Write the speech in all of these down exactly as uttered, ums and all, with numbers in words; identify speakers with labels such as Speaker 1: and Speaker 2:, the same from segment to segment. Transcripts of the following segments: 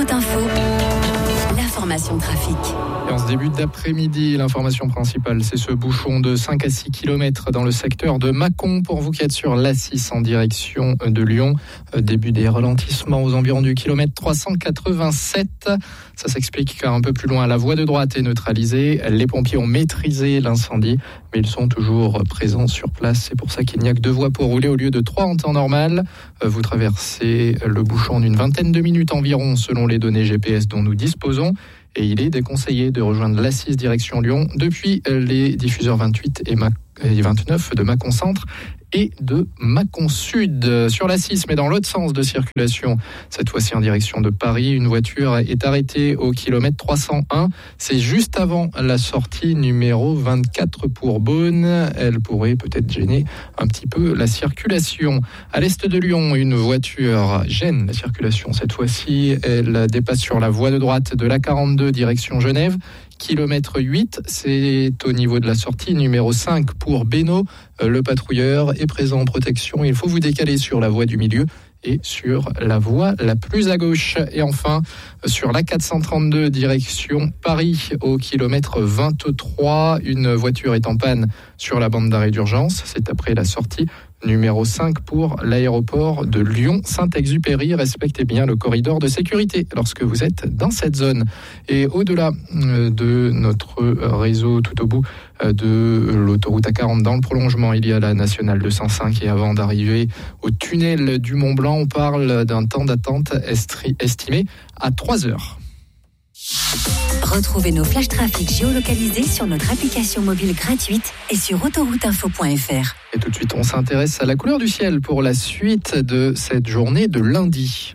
Speaker 1: Autoroute Info, l'information trafic.
Speaker 2: Et en ce début d'après-midi, l'information principale, c'est ce bouchon de cinq à six kilomètres dans le secteur de Mâcon. Pour vous qui êtes sur l'A six en direction de Lyon, début des ralentissements aux environs du kilomètre trois cent quatre-vingt-sept. Ça s'explique car un peu plus loin, la voie de droite est neutralisée. Les pompiers ont maîtrisé l'incendie, mais ils sont toujours présents sur place. C'est pour ça qu'il n'y a que deux voies pour rouler au lieu de trois en temps normal. Vous traversez le bouchon d'une vingtaine de minutes environ selon les données G P S dont nous disposons. Et il est déconseillé de rejoindre l'A six direction Lyon depuis les diffuseurs vingt-huit et vingt-neuf de Mâcon Centre et de Mâcon Sud. Sur l'A six, mais dans l'autre sens de circulation, cette fois-ci en direction de Paris, une voiture est arrêtée au kilomètre trois cent un. C'est juste avant la sortie numéro vingt-quatre pour Beaune. Elle pourrait peut-être gêner un petit peu la circulation. À l'est de Lyon, une voiture gêne la circulation. Cette fois-ci, elle dépasse sur la voie de droite de l'A quarante-deux direction Genève. Kilomètre huit, c'est au niveau de la sortie numéro cinq pour Bénaud. Le patrouilleur est présent en protection. Il faut vous décaler sur la voie du milieu et sur la voie la plus à gauche. Et enfin, sur l'A quatre cent trente-deux direction Paris, au kilomètre vingt-trois, une voiture est en panne sur la bande d'arrêt d'urgence. C'est après la sortie numéro cinq pour l'aéroport de Lyon-Saint-Exupéry. Respectez bien le corridor de sécurité lorsque vous êtes dans cette zone. Et au-delà de notre réseau, tout au bout de l'autoroute A quarante, dans le prolongement, il y a la nationale deux cent cinq. Et avant d'arriver au tunnel du Mont-Blanc, on parle d'un temps d'attente estimé à trois heures.
Speaker 1: Retrouvez nos flash trafic géolocalisés sur notre application mobile gratuite et sur autoroute info point f r.
Speaker 2: Et tout de suite, on s'intéresse à la couleur du ciel pour la suite de cette journée de lundi.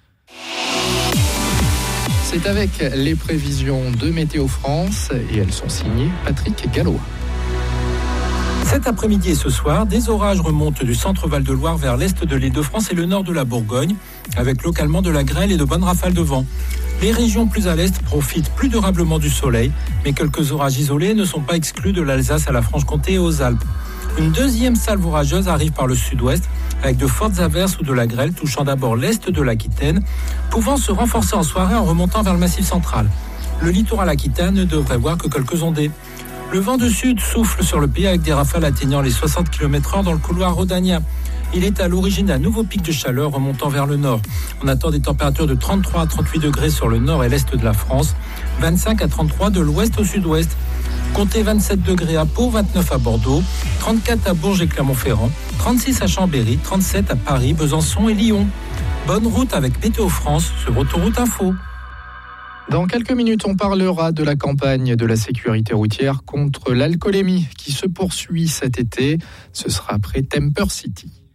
Speaker 2: C'est avec les prévisions de Météo France et elles sont signées Patrick Gallois.
Speaker 3: Cet après-midi et ce soir, des orages remontent du centre Val-de-Loire vers l'est de l'Île-de-France et le nord de la Bourgogne, avec localement de la grêle et de bonnes rafales de vent. Les régions plus à l'est profitent plus durablement du soleil, mais quelques orages isolés ne sont pas exclus de l'Alsace à la Franche-Comté et aux Alpes. Une deuxième salve orageuse arrive par le sud-ouest, avec de fortes averses ou de la grêle touchant d'abord l'est de l'Aquitaine, pouvant se renforcer en soirée en remontant vers le Massif central. Le littoral aquitaine ne devrait voir que quelques ondées. Le vent de sud souffle sur le pays avec des rafales atteignant les soixante kilomètres heure dans le couloir rhodanien. Il est à l'origine d'un nouveau pic de chaleur remontant vers le nord. On attend des températures de trente-trois à trente-huit degrés sur le nord et l'est de la France, vingt-cinq à trente-trois de l'ouest au sud-ouest. Comptez vingt-sept degrés à Pau, vingt-neuf à Bordeaux, trente-quatre à Bourges et Clermont-Ferrand, trente-six à Chambéry, trente-sept à Paris, Besançon et Lyon. Bonne route avec Météo France sur Autoroute Info.
Speaker 2: Dans quelques minutes, on parlera de la campagne de la sécurité routière contre l'alcoolémie qui se poursuit cet été. Ce sera après Temper City.